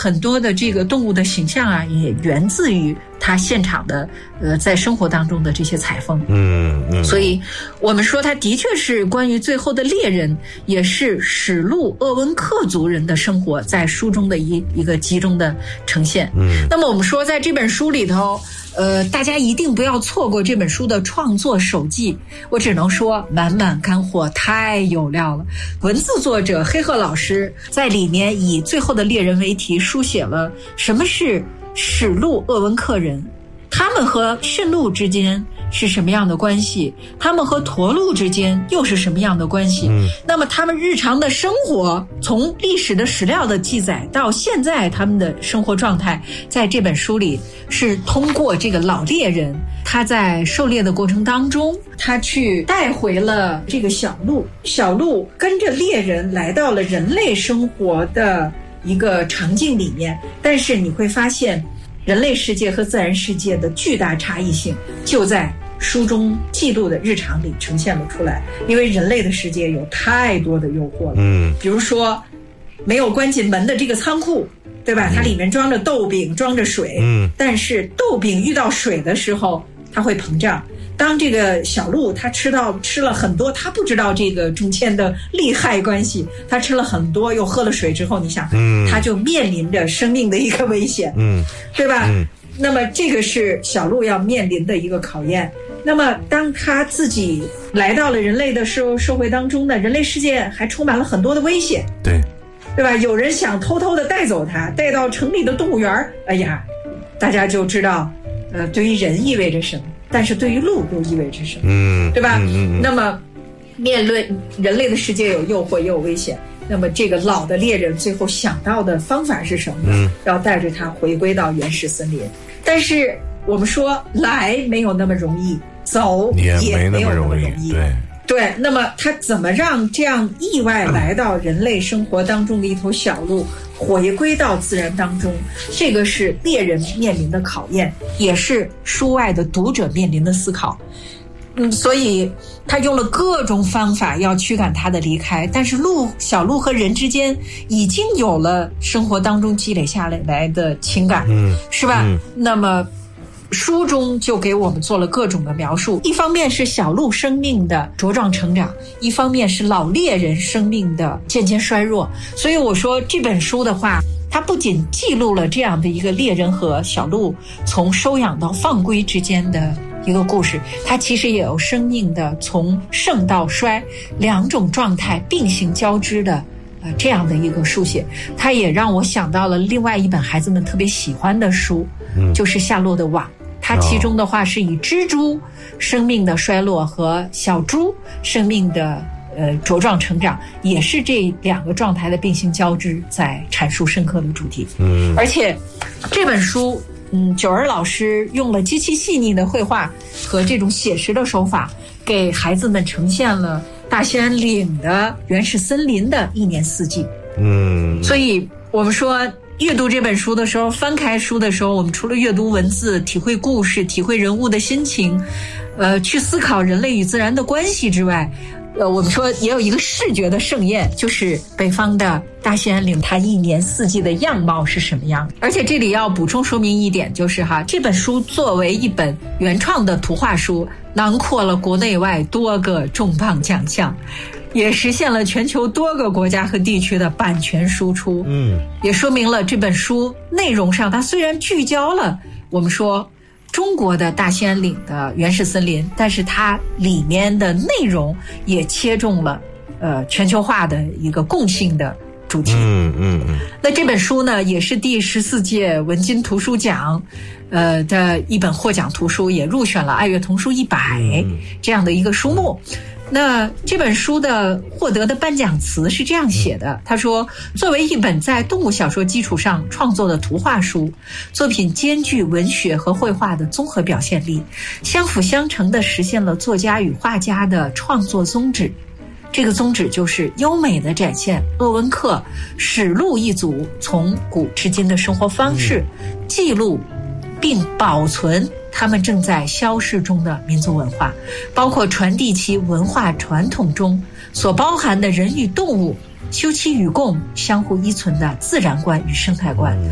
很多的这个动物的形象啊，也源自于他现场的在生活当中的这些采风。所以我们说他的确是关于最后的猎人，也是史路鄂温克族人的生活在书中的一个集中的呈现。那么我们说在这本书里头，大家一定不要错过这本书的创作手记，我只能说满满干货，太有料了。文字作者黑鹤老师在里面以最后的猎人为题，书写了什么是史路鄂温克人，他们和驯鹿之间是什么样的关系，他们和驼鹿之间又是什么样的关系。那么他们日常的生活，从历史的史料的记载到现在他们的生活状态，在这本书里是通过这个老猎人，他在狩猎的过程当中，他去带回了这个小鹿，小鹿跟着猎人来到了人类生活的一个场景里面，但是你会发现人类世界和自然世界的巨大差异性就在书中记录的日常里呈现了出来。因为人类的世界有太多的诱惑了，比如说没有关紧门的这个仓库，对吧？它里面装着豆饼，装着水，但是豆饼遇到水的时候它会膨胀。当这个小鹿它吃了很多，它不知道这个中间的利害关系，它吃了很多又喝了水之后，你想它就面临着生命的一个危险，对吧？那么这个是小鹿要面临的一个考验。那么当他自己来到了人类的社会当中呢，人类世界还充满了很多的危险，对吧？有人想偷偷的带走它，带到城里的动物园，哎呀，大家就知道对于人意味着什么，但是对于鹿又意味着什么，对吧？那么面对人类的世界有诱惑也有危险，那么这个老的猎人最后想到的方法是什么呢？要带着他回归到原始森林。但是我们说来没有那么容易，走也没有那么容易，对，那么他怎么让这样意外来到人类生活当中的一头小鹿回归到自然当中，这个是猎人面临的考验，也是书外的读者面临的思考。所以他用了各种方法要驱赶他的离开，但是小鹿和人之间已经有了生活当中积累下来的情感，是吧？那么书中就给我们做了各种的描述，一方面是小鹿生命的茁壮成长，一方面是老猎人生命的渐渐衰弱。所以我说这本书的话，它不仅记录了这样的一个猎人和小鹿从收养到放归之间的一个故事，它其实也有生命的从盛到衰两种状态并行交织的这样的一个书写。它也让我想到了另外一本孩子们特别喜欢的书，就是夏洛的网。它其中的话是以蜘蛛生命的衰落和小猪生命的茁壮成长，也是这两个状态的并行交织，在阐述深刻的主题。而且这本书九儿老师用了极其细腻的绘画和这种写实的手法，给孩子们呈现了大兴安岭的原始森林的一年四季。所以我们说阅读这本书的时候，翻开书的时候，我们除了阅读文字，体会故事，体会人物的心情，去思考人类与自然的关系之外，我们说也有一个视觉的盛宴，就是北方的大兴安岭它一年四季的样貌是什么样。而且这里要补充说明一点，就是这本书作为一本原创的图画书，囊括了国内外多个重磅奖项，也实现了全球多个国家和地区的版权输出。也说明了这本书内容上它虽然聚焦了我们说中国的大兴安岭的原始森林，但是它里面的内容也切中了全球化的一个共性的主题。那这本书呢，也是第14届文津图书奖的一本获奖图书，也入选了爱乐童书100这样的一个书目。那这本书的获得的颁奖词是这样写的，他说，作为一本在动物小说基础上创作的图画书，作品兼具文学和绘画的综合表现力，相辅相成地实现了作家与画家的创作宗旨。这个宗旨就是优美地展现鄂温克史路一族从古至今的生活方式，记录并保存他们正在消逝中的民族文化，包括传递其文化传统中所包含的人与动物休戚与共、相互依存的自然观与生态观。